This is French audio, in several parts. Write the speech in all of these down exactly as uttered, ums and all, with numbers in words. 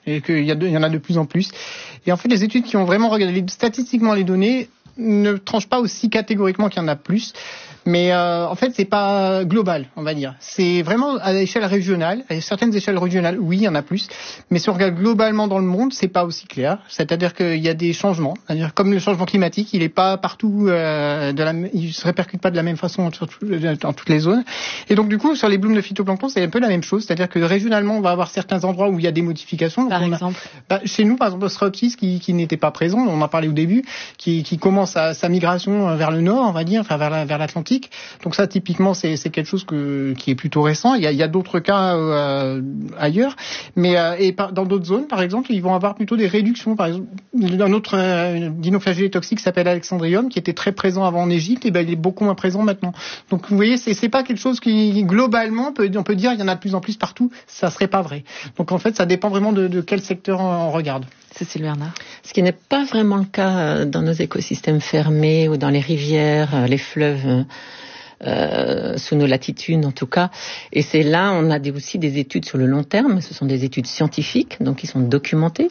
et qu'il y, a de, il y en a de plus en plus. Et en fait, les études qui ont vraiment regardé statistiquement les données ne tranchent pas aussi catégoriquement qu'il y en a plus. Mais euh, en fait, c'est pas global, on va dire. C'est vraiment à l'échelle régionale. À certaines échelles régionales, oui, il y en a plus. Mais si on regarde globalement dans le monde, c'est pas aussi clair. C'est-à-dire qu'il y a des changements. C'est-à-dire comme le changement climatique, il est pas partout, euh, de la, il se répercute pas de la même façon sur tout, dans toutes les zones. Et donc du coup, sur les blooms de phytoplancton, c'est un peu la même chose. C'est-à-dire que régionalement, on va avoir certains endroits où il y a des modifications. Par donc, exemple, a, bah, chez nous, par exemple, Ostreopsis, qui, qui n'était pas présent, on en parlait au début, qui, qui commence à, sa migration vers le nord, on va dire, enfin vers, la, vers l'Atlantique. Donc ça, typiquement, c'est, c'est quelque chose que, qui est plutôt récent. Il y a, il y a d'autres cas euh, ailleurs, mais euh, et par, dans d'autres zones, par exemple, ils vont avoir plutôt des réductions. Par exemple, un autre euh, dinoflagellé toxique s'appelle Alexandrium, qui était très présent avant en Égypte, et ben il est beaucoup moins présent maintenant. Donc vous voyez, c'est, c'est pas quelque chose qui globalement, peut, on peut dire, il y en a de plus en plus partout. Ça serait pas vrai. Donc en fait, ça dépend vraiment de, de quel secteur on, on regarde. Cécile Bernard. Ce qui n'est pas vraiment le cas dans nos écosystèmes fermés ou dans les rivières, les fleuves. Euh, sous nos latitudes en tout cas, et c'est là on a des, aussi des études sur le long terme. Ce sont des études scientifiques, donc qui sont documentées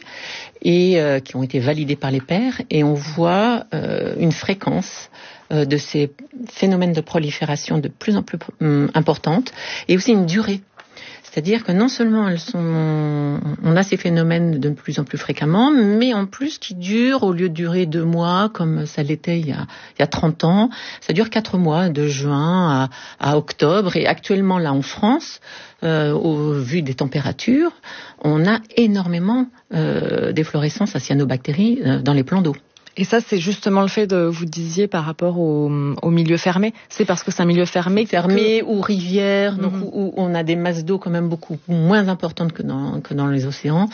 et euh, qui ont été validées par les pairs, et on voit euh, une fréquence euh, de ces phénomènes de prolifération de plus en plus euh, importante, et aussi une durée. C'est-à-dire que non seulement elles sont, on a ces phénomènes de plus en plus fréquemment, mais en plus qui durent, au lieu de durer deux mois comme ça l'était il y a, il y a trente ans, ça dure quatre mois, de juin à, à octobre. Et actuellement là en France, euh, au vu des températures, on a énormément euh, d'efflorescence à cyanobactéries euh, dans les plans d'eau. Et ça, c'est justement le fait de, vous disiez, par rapport au, au milieu fermé. C'est parce que c'est un milieu fermé. Fermé que... ou rivière, donc mm-hmm. où, où on a des masses d'eau quand même beaucoup moins importantes que dans, que dans les océans.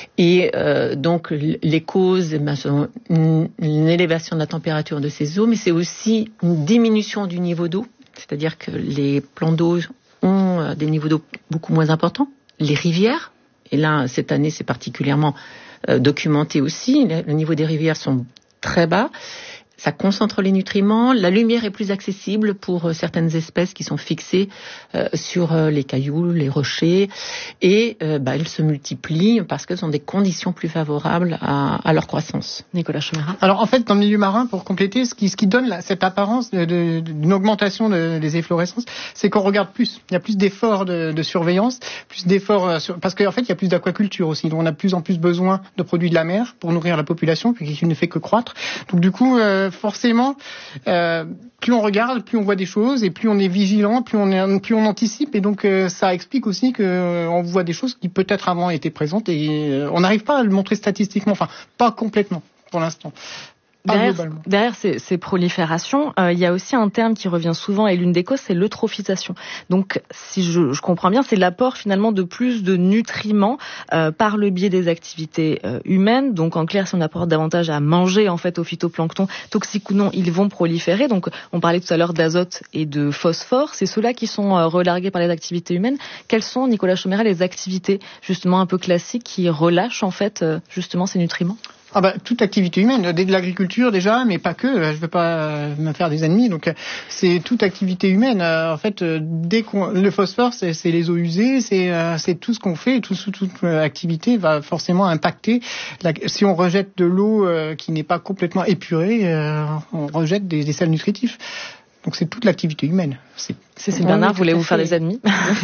Et euh, donc, les causes eh ben, sont une, une élévation de la température de ces eaux, mais c'est aussi une diminution du niveau d'eau. C'est-à-dire que les plans d'eau ont des niveaux d'eau beaucoup moins importants. Les rivières, et là, cette année, c'est particulièrement euh, documenté aussi, le, le niveau des rivières sont très bas, ça concentre les nutriments, la lumière est plus accessible pour certaines espèces qui sont fixées euh, sur euh, les cailloux, les rochers, et euh, bah, elles se multiplient parce qu'elles ont des conditions plus favorables à, à leur croissance. Nicolas Chomera. Alors en fait, dans le milieu marin, pour compléter, ce qui, ce qui donne la, cette apparence de, de, d'une augmentation de, des efflorescences, c'est qu'on regarde plus. Il y a plus d'efforts de, de surveillance, plus d'efforts sur, parce qu'en fait, il y a plus d'aquaculture aussi. Donc on a de plus en plus besoin de produits de la mer pour nourrir la population, puisqu'il ne fait que croître. Donc du coup, euh, forcément, euh, plus on regarde, plus on voit des choses, et plus on est vigilant, plus on, est, plus on anticipe, et donc euh, ça explique aussi que euh, on voit des choses qui peut-être avant étaient présentes, et euh, on n'arrive pas à le montrer statistiquement, enfin pas complètement pour l'instant. Derrière, derrière ces, ces proliférations, euh, il y a aussi un terme qui revient souvent, et l'une des causes, c'est l'eutrophisation. Donc, si je, je comprends bien, c'est l'apport finalement de plus de nutriments euh, par le biais des activités euh, humaines. Donc, en clair, si on apporte davantage à manger en fait au phytoplancton, toxiques ou non, ils vont proliférer. Donc, on parlait tout à l'heure d'azote et de phosphore. C'est ceux-là qui sont euh, relargués par les activités humaines. Quelles sont, Nicolas Chomera, les activités justement un peu classiques qui relâchent en fait euh, justement ces nutriments ? Ah bah, toute activité humaine, dès de l'agriculture déjà, mais pas que, je veux pas me faire des ennemis, donc c'est toute activité humaine. En fait, dès qu'on, le phosphore, c'est, c'est les eaux usées, c'est, c'est tout ce qu'on fait, tout, toute activité va forcément impacter. La, si on rejette de l'eau qui n'est pas complètement épurée, on rejette des, des sels nutritifs. Donc c'est toute l'activité humaine. C'est Cécile Bernard, voulez-vous faire des ennemis?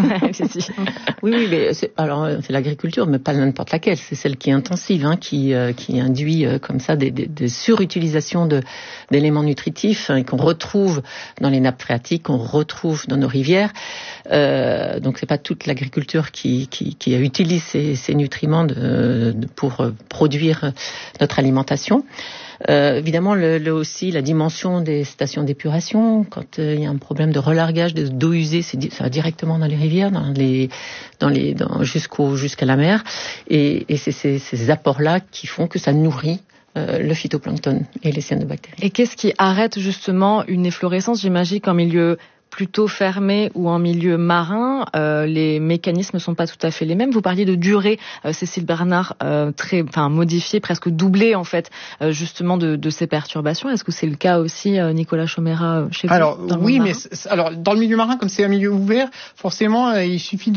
Oui, oui, mais c'est, alors c'est l'agriculture, mais pas n'importe laquelle. C'est celle qui est intensive, hein, qui euh, qui induit euh, comme ça des, des, des surutilisations de d'éléments nutritifs hein, qu'on retrouve dans les nappes phréatiques, qu'on retrouve dans nos rivières. Euh, donc c'est pas toute l'agriculture qui qui, qui utilise ces, ces nutriments de, de, pour euh, produire notre alimentation. Euh, évidemment, le, le aussi la dimension des stations d'épuration. Quand il euh, y a un problème de relargage de, d'eau usée, c'est, ça va directement dans les rivières, dans les, dans les, dans, jusqu'au, jusqu'à la mer. Et, et c'est ces, ces apports-là qui font que ça nourrit euh, le phytoplancton et les cyanobactéries. Et qu'est-ce qui arrête justement une efflorescence, j'imagine, qu'en milieu plutôt fermé ou en milieu marin, euh, les mécanismes ne sont pas tout à fait les mêmes. Vous parliez de durée, euh, Cécile Bernard, euh, très, enfin modifiée, presque doublée en fait, euh, justement de, de ces perturbations. Est-ce que c'est le cas aussi, euh, Nicolas Chomera, euh, chez vous? Alors dans le oui, monde mais alors dans le milieu marin, comme c'est un milieu ouvert, forcément, euh, il suffit de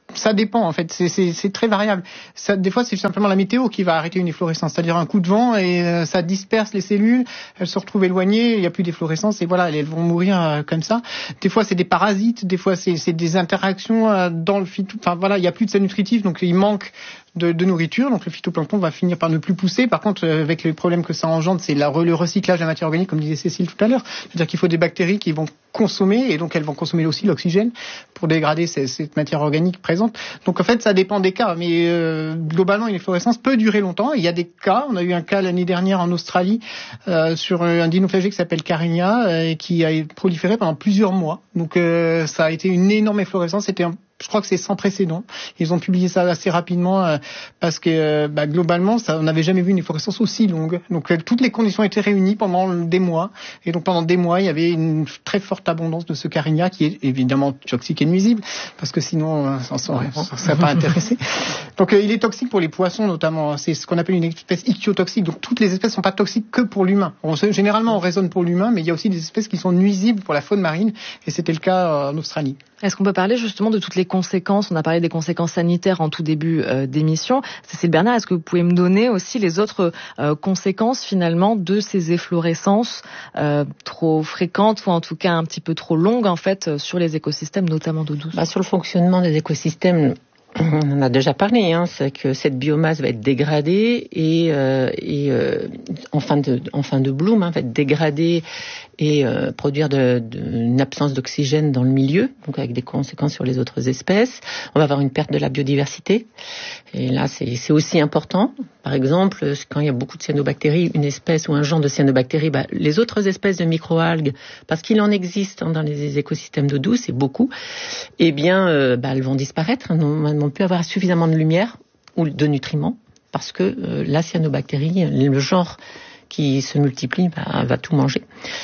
ça dépend en fait, c'est, c'est, c'est très variable. Ça, des fois, c'est simplement la météo qui va arrêter une efflorescence, c'est-à-dire un coup de vent et euh, ça disperse les cellules, elles se retrouvent éloignées, il n'y a plus d'efflorescence et voilà, elles, elles vont mourir euh, comme ça. Des fois, c'est des parasites, des fois, c'est, c'est des interactions euh, dans le phyto. Enfin voilà, il n'y a plus de sel nutritif, donc il manque de, de nourriture, donc le phytoplancton va finir par ne plus pousser. Par contre, euh, avec les problèmes que ça engendre, c'est la, le recyclage de la matière organique, comme disait Cécile tout à l'heure. C'est-à-dire qu'il faut des bactéries qui vont consommer, et donc elles vont consommer aussi l'oxygène pour dégrader ces, cette matière organique présente. Donc en fait, ça dépend des cas, mais euh, globalement, une efflorescence peut durer longtemps. Il y a des cas, on a eu un cas l'année dernière en Australie euh, sur un dinoflagelle qui s'appelle Carinia, euh, qui a proliféré pendant plusieurs mois. Donc euh, ça a été une énorme efflorescence, c'était un Je crois que c'est sans précédent. Ils ont publié ça assez rapidement euh, parce que euh, bah, globalement, ça, on n'avait jamais vu une efflorescence aussi longue. Donc euh, toutes les conditions étaient réunies pendant des mois. Et donc pendant des mois, il y avait une très forte abondance de ce Carinia qui est évidemment toxique et nuisible parce que sinon, euh, ça ne serait pas intéressé. Donc euh, il est toxique pour les poissons notamment. C'est ce qu'on appelle une espèce ichthyotoxique. Donc toutes les espèces ne sont pas toxiques que pour l'humain. On, généralement, on raisonne pour l'humain, mais il y a aussi des espèces qui sont nuisibles pour la faune marine. Et c'était le cas euh, en Australie. Est-ce qu'on peut parler justement de toutes les conséquences? On a parlé des conséquences sanitaires en tout début euh, d'émission. Cécile Bernard, est-ce que vous pouvez me donner aussi les autres euh, conséquences finalement de ces efflorescences euh, trop fréquentes ou en tout cas un petit peu trop longues en fait sur les écosystèmes, notamment d'eau douce? Bah, sur le fonctionnement des écosystèmes, on en a déjà parlé, hein, c'est que cette biomasse va être dégradée et, euh, et euh, en fin de en fin de bloom, hein, va être dégradée et euh, produire de, de, une absence d'oxygène dans le milieu, donc avec des conséquences sur les autres espèces. On va avoir une perte de la biodiversité. Et là, c'est, c'est aussi important. Par exemple, quand il y a beaucoup de cyanobactéries, une espèce ou un genre de cyanobactéries, bah, les autres espèces de microalgues, parce qu'il en existe hein, dans les écosystèmes d'eau douce, et beaucoup, eh bien, euh, bah, elles vont disparaître. Elles ne vont plus avoir suffisamment de lumière ou de nutriments, parce que euh, la cyanobactérie, le genre qui se multiplie, bah, va tout manger.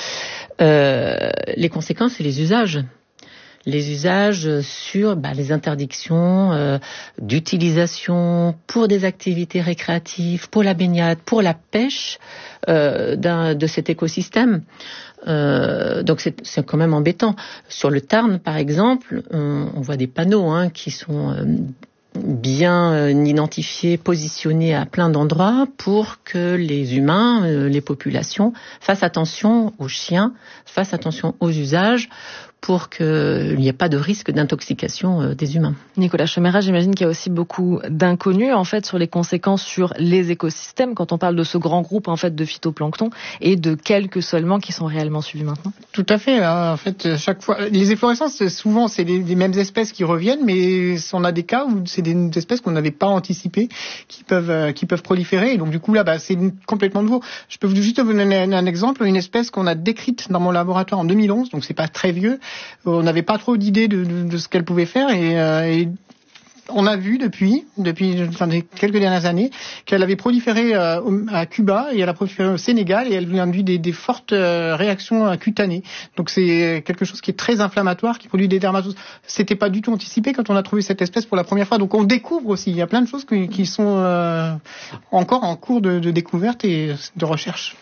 Euh, les conséquences et les usages. Les usages sur bah, les interdictions euh, d'utilisation pour des activités récréatives, pour la baignade, pour la pêche euh, d'un, de cet écosystème. Euh, donc c'est, c'est quand même embêtant. Sur le Tarn, par exemple, on, on voit des panneaux hein, qui sont euh, bien euh, identifiés, positionnés à plein d'endroits pour que les humains, euh, les populations, fassent attention aux chiens, fassent attention aux usages, pour qu'il n'y ait pas de risque d'intoxication euh, des humains. Nicolas Chomera, j'imagine qu'il y a aussi beaucoup d'inconnus en fait sur les conséquences sur les écosystèmes quand on parle de ce grand groupe en fait de phytoplancton et de quelques seulement qui sont réellement suivis maintenant. Tout à fait. Hein. En fait, chaque fois, les efflorescences, souvent c'est les, les mêmes espèces qui reviennent, mais on a des cas où c'est des espèces qu'on n'avait pas anticipées qui peuvent euh, qui peuvent proliférer. Et donc du coup là, bah, c'est complètement nouveau. Je peux juste vous donner un, un exemple, une espèce qu'on a décrite dans mon laboratoire en deux mille onze, donc c'est pas très vieux. On n'avait pas trop d'idées de, de, de ce qu'elle pouvait faire et, euh, et on a vu depuis, depuis enfin, des quelques dernières années qu'elle avait proliféré euh, à Cuba et elle a proliféré au Sénégal et elle a induit des, des fortes euh, réactions cutanées. Donc c'est quelque chose qui est très inflammatoire, qui produit des dermatoses. C'était pas du tout anticipé quand on a trouvé cette espèce pour la première fois. Donc on découvre aussi, il y a plein de choses qui, qui sont euh, encore en cours de, de découverte et de recherche.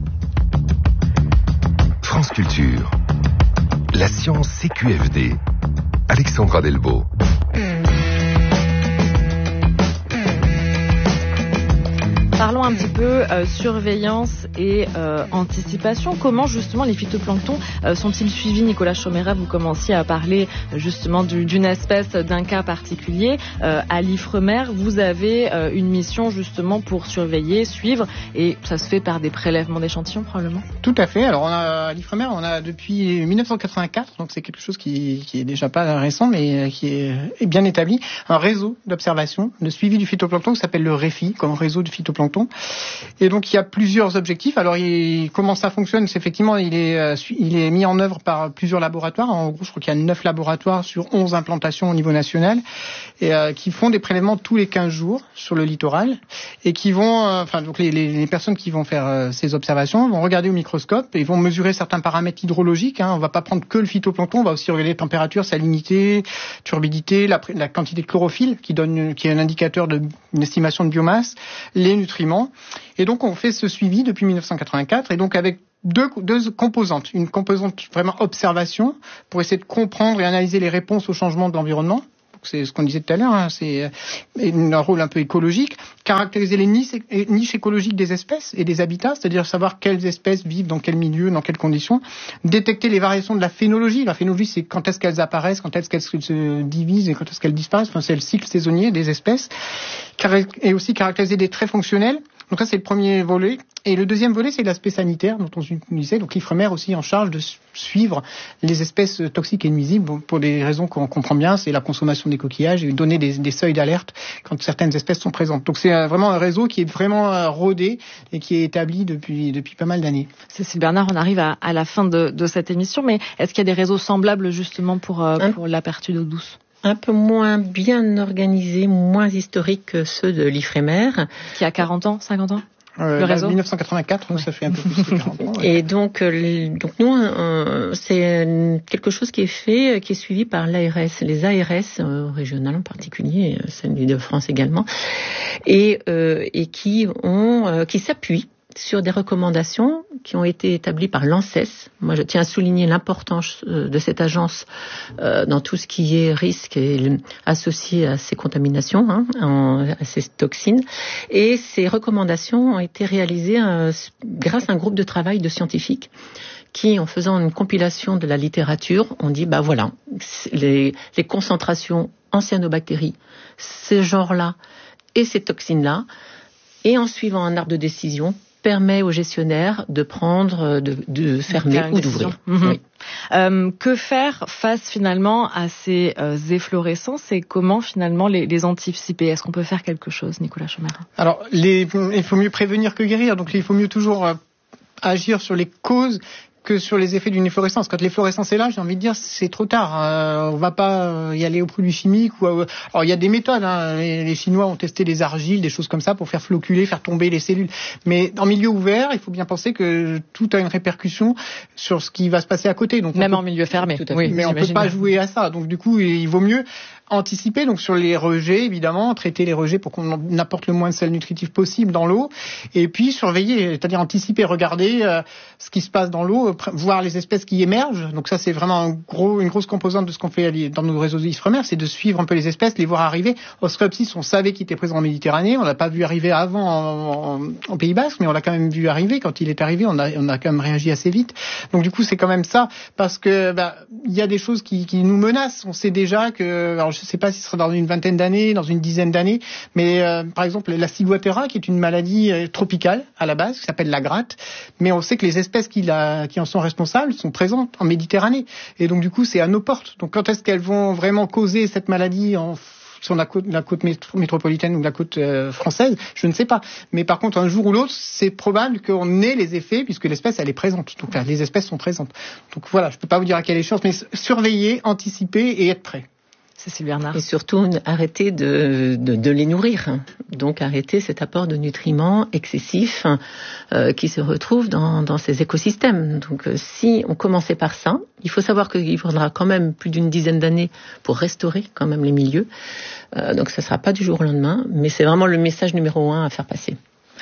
France Culture. La science C Q F D. Alexandra Delbo. Parlons un petit peu euh, surveillance et euh, anticipation. Comment justement les phytoplanctons euh, sont-ils suivis? Nicolas Chomera, vous commenciez à parler justement du, d'une espèce, d'un cas particulier. Euh, à l'Ifremer, vous avez euh, une mission justement pour surveiller, suivre, et ça se fait par des prélèvements d'échantillons probablement? Tout à fait. Alors on a, à l'Ifremer, on a depuis dix-neuf cent quatre-vingt-quatre, donc c'est quelque chose qui, qui est déjà pas récent, mais qui est, est bien établi, un réseau d'observation, de suivi du phytoplancton qui s'appelle le REFI, comme réseau de phytoplancton. Et donc il y a plusieurs objectifs. Alors il, comment ça fonctionne? C'est effectivement il est euh, il est mis en œuvre par plusieurs laboratoires. En gros, je crois qu'il y a neuf laboratoires sur onze implantations au niveau national et euh, qui font des prélèvements tous les quinze jours sur le littoral et qui vont, euh, enfin donc les, les, les personnes qui vont faire euh, ces observations vont regarder au microscope et vont mesurer certains paramètres hydrologiques. Hein. On va pas prendre que le phytoplancton, on va aussi regarder la température, salinité, turbidité, la, la quantité de chlorophylle qui donne, qui est un indicateur de une estimation de biomasse, les nutriments. Et donc on fait ce suivi depuis dix-neuf cent quatre-vingt-quatre et donc avec deux, deux composantes. Une composante vraiment observation pour essayer de comprendre et analyser les réponses aux changements de l'environnement. donc c'est ce qu'on disait tout à l'heure, hein, c'est un rôle un peu écologique, caractériser les niches, niches écologiques des espèces et des habitats, c'est-à-dire savoir quelles espèces vivent dans quel milieu, dans quelles conditions, détecter les variations de la phénologie. La phénologie, c'est quand est-ce qu'elles apparaissent, quand est-ce qu'elles se divisent et quand est-ce qu'elles disparaissent, enfin, c'est le cycle saisonnier des espèces, et aussi caractériser des traits fonctionnels. Donc ça, c'est le premier volet. Et le deuxième volet, c'est l'aspect sanitaire dont on disait. Donc l'Ifremer aussi en charge de suivre les espèces toxiques et nuisibles pour des raisons qu'on comprend bien. C'est la consommation des coquillages et donner des, des seuils d'alerte quand certaines espèces sont présentes. Donc c'est vraiment un réseau qui est vraiment rodé et qui est établi depuis, depuis pas mal d'années. Cécile Bernard, on arrive à, à la fin de, de cette émission, mais est-ce qu'il y a des réseaux semblables justement pour, euh, pour la pertuis d'eau douce ? Un peu moins bien organisés, moins historiques que ceux de l'Ifremer. Qui a quarante ans, cinquante ans euh, le réseau dix-neuf cent quatre-vingt-quatre, donc ça fait un peu plus que quarante ans. Ouais. Et donc, euh, donc nous, euh, c'est quelque chose qui est fait, qui est suivi par l'A R S, les A R S euh, régionales en particulier, celles d'Île-de-France également, et, euh, et qui ont, euh, qui s'appuient sur des recommandations qui ont été établies par l'ANSES. Moi, je tiens à souligner l'importance de cette agence euh, dans tout ce qui est risque et associé à ces contaminations, hein, en, à ces toxines. Et ces recommandations ont été réalisées euh, grâce à un groupe de travail de scientifiques qui, en faisant une compilation de la littérature, ont dit, bah voilà, les, les concentrations en cyanobactéries, ces genres-là et ces toxines-là, et en suivant un arbre de décision, permet aux gestionnaires de prendre, de, de fermer ou d'ouvrir. Mmh. Oui. Euh, que faire face finalement à ces euh, efflorescences et comment finalement les, les anticiper ? Est-ce qu'on peut faire quelque chose, Nicolas Chaumera ? Alors, les, il faut mieux prévenir que guérir, donc il faut mieux toujours euh, agir sur les causes que sur les effets d'une efflorescence. Quand l'efflorescence est là, j'ai envie de dire, c'est trop tard. Euh, on va pas y aller aux produits chimiques. Ou à... Alors, il y a des méthodes. Hein. Les, les Chinois ont testé des argiles, des choses comme ça, pour faire floculer, faire tomber les cellules. Mais en milieu ouvert, il faut bien penser que tout a une répercussion sur ce qui va se passer à côté. Donc, même peut... en milieu fermé. Tout à fait. Oui, mais on peut pas jouer à ça. Donc, du coup, il vaut mieux anticiper, donc sur les rejets, évidemment, traiter les rejets pour qu'on apporte le moins de sels nutritifs possible dans l'eau, et puis surveiller, c'est-à-dire anticiper, regarder euh, ce qui se passe dans l'eau, pr- voir les espèces qui émergent. Donc ça, c'est vraiment un gros, une grosse composante de ce qu'on fait dans nos réseaux Ifremer, c'est de suivre un peu les espèces, les voir arriver. Ostreopsis, on savait qu'il était présent en Méditerranée, on l'a pas vu arriver avant en, en, en Pays Basque, mais on l'a quand même vu arriver. Quand il est arrivé, on a, on a quand même réagi assez vite. Donc du coup, c'est quand même ça, parce que bah, il y a des choses qui, qui nous menacent. On sait déjà que, alors, je ne sais pas si ce sera dans une vingtaine d'années, dans une dizaine d'années, mais euh, par exemple la ciguatera, qui est une maladie euh, tropicale à la base, qui s'appelle la gratte, mais on sait que les espèces qui, la, qui en sont responsables sont présentes en Méditerranée, et donc du coup c'est à nos portes. Donc quand est-ce qu'elles vont vraiment causer cette maladie en sur la côte, la côte métropolitaine ou la côte euh, française, je ne sais pas. Mais par contre, un jour ou l'autre, c'est probable qu'on ait les effets, puisque l'espèce, elle est présente. Donc là, les espèces sont présentes. Donc voilà, je ne peux pas vous dire à quelle échéance, mais surveiller, anticiper et être prêt. Cécile Bernard. Et surtout, arrêter de, de, de les nourrir. Donc, arrêter cet apport de nutriments excessifs euh, qui se retrouve dans, dans ces écosystèmes. Donc, euh, si on commençait par ça, il faut savoir qu'il faudra quand même plus d'une dizaine d'années pour restaurer quand même les milieux. Euh, donc, ça ne sera pas du jour au lendemain, mais c'est vraiment le message numéro un à faire passer.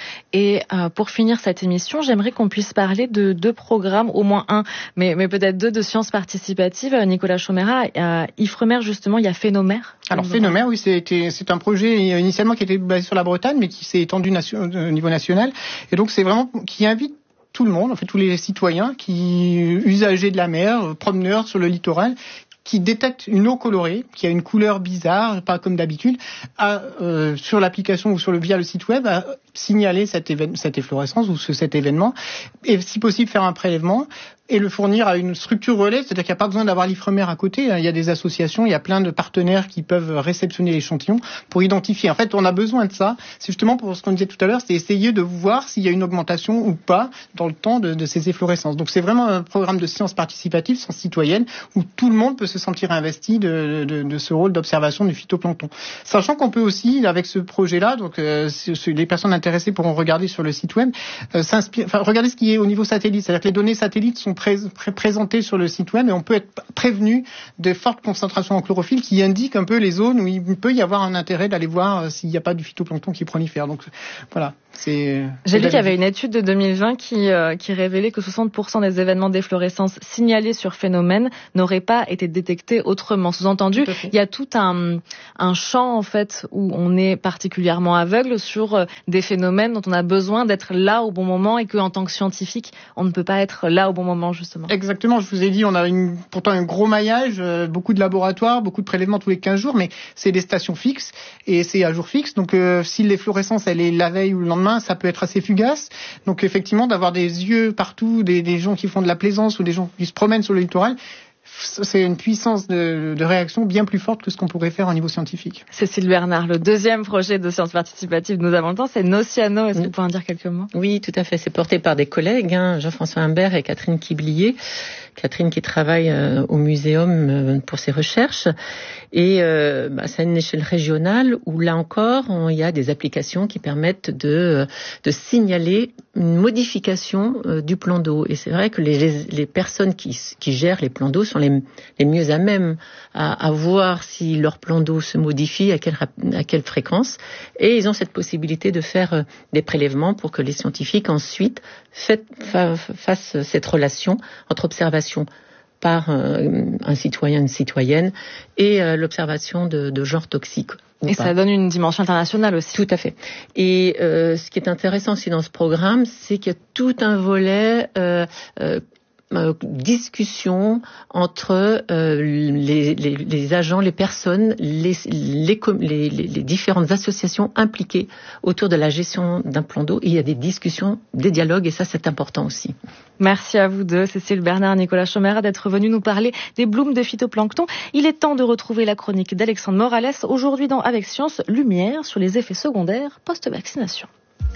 Et euh, pour finir cette émission, j'aimerais qu'on puisse parler de deux programmes, au moins un, mais, mais peut-être deux de sciences participatives. Nicolas Chaumera, à Ifremer, justement, il y a Phénomer. Alors Phénomer, oui, c'est, c'est un projet initialement qui était basé sur la Bretagne, mais qui s'est étendu nation, au niveau national. Et donc c'est vraiment qui invite tout le monde, en fait tous les citoyens, qui usagers de la mer, promeneurs sur le littoral, qui détecte une eau colorée, qui a une couleur bizarre, pas comme d'habitude, à, euh, sur l'application ou sur le via le site web, à signaler cette, évén- cette efflorescence ou ce, cet événement, et si possible faire un prélèvement et le fournir à une structure relais, c'est-à-dire qu'il n'y a pas besoin d'avoir l'Ifremer à côté. Il y a des associations, il y a plein de partenaires qui peuvent réceptionner l'échantillon pour identifier. En fait, on a besoin de ça. C'est justement pour ce qu'on disait tout à l'heure, c'est essayer de voir s'il y a une augmentation ou pas dans le temps de, de ces efflorescences. Donc c'est vraiment un programme de sciences participatives, sciences citoyennes, où tout le monde peut se sentir investi de, de, de ce rôle d'observation du phytoplancton. Sachant qu'on peut aussi, avec ce projet-là, donc euh, les personnes intéressées pourront regarder sur le site web, euh, s'inspirer, enfin regarder ce qui est au niveau satellite. C'est-à-dire que les données satellites sont Pré- pré- présenté sur le site web et on peut être prévenu de fortes concentrations en chlorophylle qui indiquent un peu les zones où il peut y avoir un intérêt d'aller voir s'il n'y a pas du phytoplancton qui prolifère. Donc voilà, C'est, J'ai lu qu'il y avait une étude de deux mille vingt qui, euh, qui révélait que soixante pour cent des événements d'efflorescence signalés sur phénomène n'auraient pas été détectés autrement. Sous-entendu, il y a tout un, un champ en fait où on est particulièrement aveugle sur des phénomènes dont on a besoin d'être là au bon moment et qu'en tant que scientifique, on ne peut pas être là au bon moment justement. Exactement, je vous ai dit, on a une, pourtant un gros maillage, euh, beaucoup de laboratoires, beaucoup de prélèvements tous les quinze jours, mais c'est des stations fixes et c'est à jour fixe. Donc euh, si l'efflorescence elle est la veille ou le lendemain, ça peut être assez fugace. Donc effectivement, d'avoir des yeux partout, des, des gens qui font de la plaisance ou des gens qui se promènent sur le littoral, c'est une puissance de, de réaction bien plus forte que ce qu'on pourrait faire au niveau scientifique. Cécile Bernard, le deuxième projet de sciences participatives, nous avons le temps, c'est Nociano. Est-ce que vous pouvez en dire quelques mots ? Oui, tout à fait. C'est porté par des collègues, hein, Jean-François Humbert et Catherine Quiblier. Catherine qui travaille euh, au muséum euh, pour ses recherches. Et euh, bah, c'est à une échelle régionale où, là encore, il y a des applications qui permettent de, de signaler une modification euh, du plan d'eau. Et c'est vrai que les, les, les personnes qui, qui gèrent les plans d'eau sont les, les mieux à même à, à voir si leur plan d'eau se modifie, à quelle, à quelle fréquence. Et ils ont cette possibilité de faire euh, des prélèvements pour que les scientifiques ensuite fait, fa, fassent cette relation entre observation par euh, un citoyen, une citoyenne, et euh, l'observation de, de genres toxiques. Et pas. Ça donne une dimension internationale aussi. Tout à fait. Et euh, ce qui est intéressant aussi dans ce programme, c'est qu'il y a tout un volet euh, euh, Euh, discussion entre euh, les, les, les agents, les personnes, les, les, les, les différentes associations impliquées autour de la gestion d'un plan d'eau. Et il y a des discussions, des dialogues, et ça, c'est important aussi. Merci à vous deux, Cécile Bernard, Nicolas Chaumera, d'être venus nous parler des blooms de phytoplancton. Il est temps de retrouver la chronique d'Alexandre Morales, aujourd'hui dans Avec Science, lumière sur les effets secondaires post-vaccination.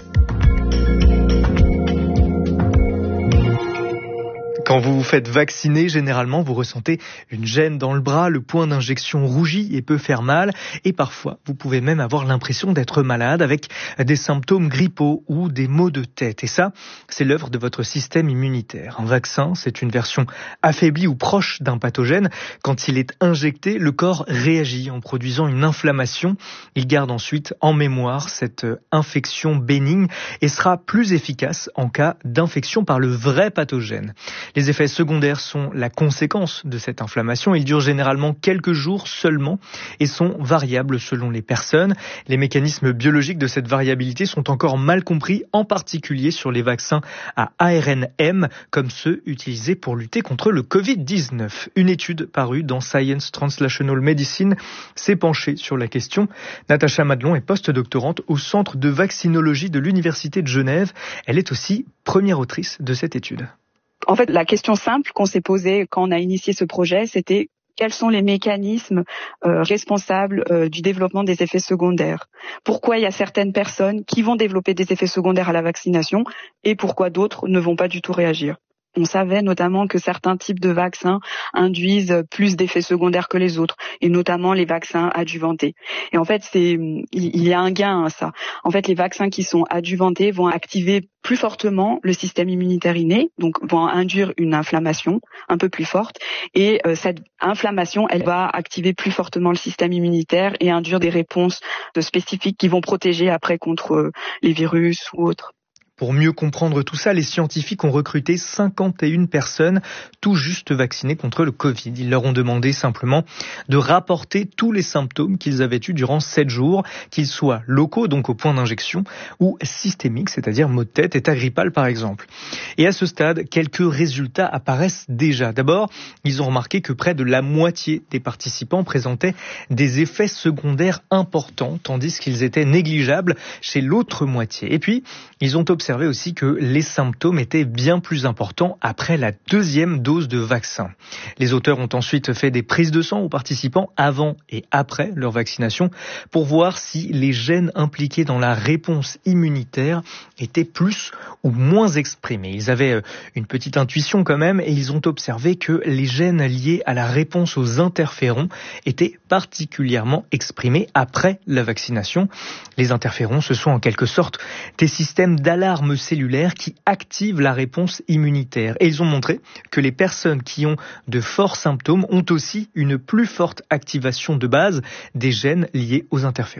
Quand vous vous faites vacciner, généralement, vous ressentez une gêne dans le bras, le point d'injection rougit et peut faire mal. Et parfois, vous pouvez même avoir l'impression d'être malade avec des symptômes grippaux ou des maux de tête. Et ça, c'est l'œuvre de votre système immunitaire. Un vaccin, c'est une version affaiblie ou proche d'un pathogène. Quand il est injecté, le corps réagit en produisant une inflammation. Il garde ensuite en mémoire cette infection bénigne et sera plus efficace en cas d'infection par le vrai pathogène. Les effets secondaires sont la conséquence de cette inflammation. Ils durent généralement quelques jours seulement et sont variables selon les personnes. Les mécanismes biologiques de cette variabilité sont encore mal compris, en particulier sur les vaccins à A R N M, comme ceux utilisés pour lutter contre le covid dix-neuf. Une étude parue dans Science Translational Medicine s'est penchée sur la question. Natacha Madelon est postdoctorante au Centre de vaccinologie de l'Université de Genève. Elle est aussi première autrice de cette étude. En fait, la question simple qu'on s'est posée quand on a initié ce projet, c'était quels sont les mécanismes euh, responsables euh, du développement des effets secondaires ? Pourquoi il y a certaines personnes qui vont développer des effets secondaires à la vaccination et pourquoi d'autres ne vont pas du tout réagir ? On savait notamment que certains types de vaccins induisent plus d'effets secondaires que les autres, et notamment les vaccins adjuvantés. Et en fait, c'est il y a un gain à ça. En fait, les vaccins qui sont adjuvantés vont activer plus fortement le système immunitaire inné, donc vont induire une inflammation un peu plus forte. Et euh, cette inflammation, elle va activer plus fortement le système immunitaire et induire des réponses spécifiques qui vont protéger après contre euh, les virus ou autres. Pour mieux comprendre tout ça, les scientifiques ont recruté cinquante et une personnes tout juste vaccinées contre le Covid. Ils leur ont demandé simplement de rapporter tous les symptômes qu'ils avaient eus durant sept jours, qu'ils soient locaux, donc au point d'injection, ou systémiques, c'est-à-dire maux de tête, état grippal par exemple. Et à ce stade, quelques résultats apparaissent déjà. D'abord, ils ont remarqué que près de la moitié des participants présentaient des effets secondaires importants, tandis qu'ils étaient négligeables chez l'autre moitié. Et puis, ils ont observé aussi que les symptômes étaient bien plus importants après la deuxième dose de vaccin. Les auteurs ont ensuite fait des prises de sang aux participants avant et après leur vaccination pour voir si les gènes impliqués dans la réponse immunitaire étaient plus ou moins exprimés. Ils avaient une petite intuition quand même et ils ont observé que les gènes liés à la réponse aux interférons étaient particulièrement exprimés après la vaccination. Les interférons, ce sont en quelque sorte des systèmes d'alarme cellulaires qui activent la réponse immunitaire. Et ils ont montré que les personnes qui ont de forts symptômes ont aussi une plus forte activation de base des gènes liés aux interférons.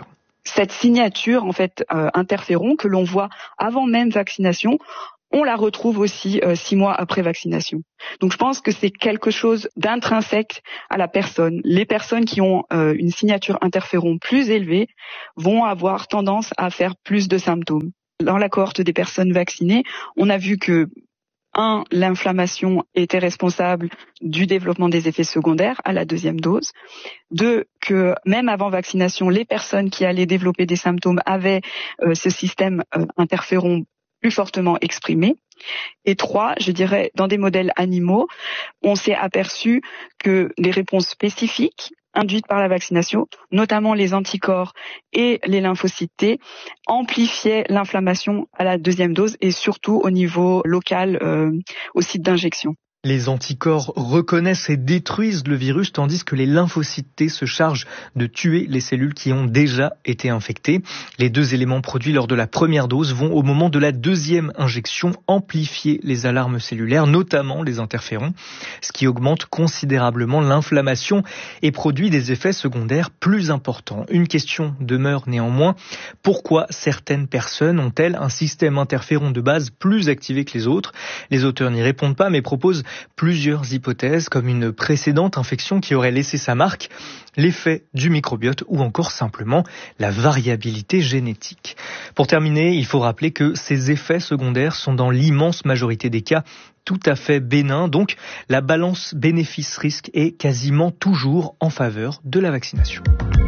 cette signature en fait euh, interféron que l'on voit avant même vaccination, on la retrouve aussi euh, six mois après vaccination. Donc je pense que c'est quelque chose d'intrinsèque à la personne. Les personnes qui ont euh, une signature interféron plus élevée vont avoir tendance à faire plus de symptômes. Dans la cohorte des personnes vaccinées, on a vu que un, l'inflammation était responsable du développement des effets secondaires à la deuxième dose. Deux, que même avant vaccination, les personnes qui allaient développer des symptômes avaient euh, ce système euh, interféron plus fortement exprimé. Et trois, je dirais, dans des modèles animaux, on s'est aperçu que les réponses spécifiques induites par la vaccination, notamment les anticorps et les lymphocytes T, amplifiaient l'inflammation à la deuxième dose et surtout au niveau local, euh, au site d'injection. Les anticorps reconnaissent et détruisent le virus, tandis que les lymphocytes T se chargent de tuer les cellules qui ont déjà été infectées. Les deux éléments produits lors de la première dose vont, au moment de la deuxième injection, amplifier les alarmes cellulaires, notamment les interférons, ce qui augmente considérablement l'inflammation et produit des effets secondaires plus importants. Une question demeure néanmoins: pourquoi certaines personnes ont-elles un système interféron de base plus activé que les autres? Les auteurs n'y répondent pas, mais proposent plusieurs hypothèses, comme une précédente infection qui aurait laissé sa marque, l'effet du microbiote ou encore simplement la variabilité génétique. Pour terminer, il faut rappeler que ces effets secondaires sont dans l'immense majorité des cas tout à fait bénins, donc la balance bénéfice-risque est quasiment toujours en faveur de la vaccination.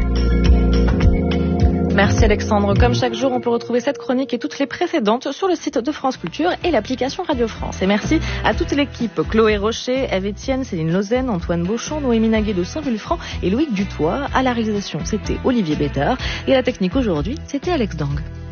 Merci Alexandre. Comme chaque jour, on peut retrouver cette chronique et toutes les précédentes sur le site de France Culture et l'application Radio France. Et merci à toute l'équipe: Chloé Rocher, Eve Etienne, Céline Lausanne, Antoine Beauchamp, Noémie Naguet de Saint-Vulfranc et Loïc Dutoit. À la réalisation, c'était Olivier Bétard. Et à la technique aujourd'hui, c'était Alex Dang.